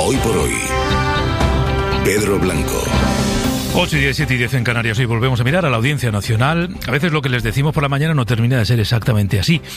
Hoy por hoy. Pedro Blanco. 8:10, 7:10 en Canarias. Hoy volvemos a mirar a la Audiencia Nacional. A veces lo que les decimos por la mañana no termina de ser exactamente así.